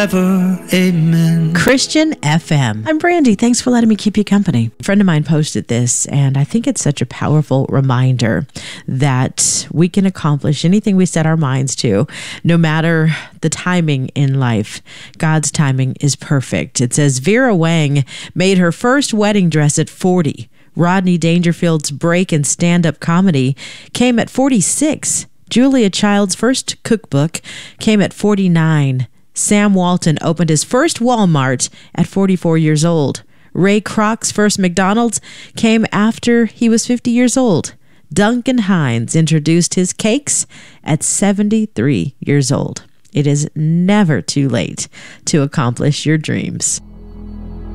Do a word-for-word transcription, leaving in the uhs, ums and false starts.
Ever, amen. Christian F M. I'm Brandy. Thanks for letting me keep you company. A friend of mine posted this, and I think it's such a powerful reminder that we can accomplish anything we set our minds to, no matter the timing in life. God's timing is perfect. It says Vera Wang made her first wedding dress at forty. Rodney Dangerfield's break in stand-up comedy came at forty-six. Julia Child's first cookbook came at forty-nine. Sam Walton opened his first Walmart at forty-four years old. Ray Kroc's first McDonald's came after he was fifty years old. Duncan Hines introduced his cakes at seventy-three years old. It is never too late to accomplish your dreams.